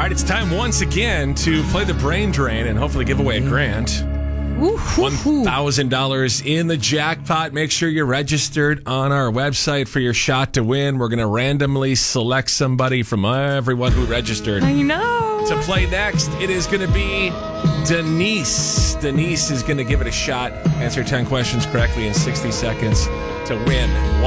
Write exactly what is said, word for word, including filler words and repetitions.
right, it's time once again to play the brain drain and hopefully give away a grant. one thousand dollars in the jackpot. Make sure you're registered on our website for your shot to win. We're going to randomly select somebody from everyone who registered. I know. To play next, it is going to be Denise. Denise is going to give it a shot. Answer ten questions correctly in sixty seconds to win